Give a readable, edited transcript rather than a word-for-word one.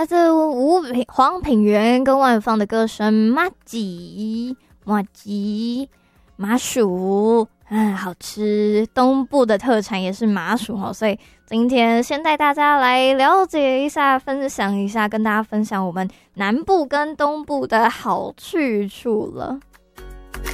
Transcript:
来自黄品源跟万芳的歌声麻吉麻薯，好吃。东部的特产也是麻薯齁，所以今天先带大家来了解一下，分享一下，跟大家分享我们南部跟东部的好去处了。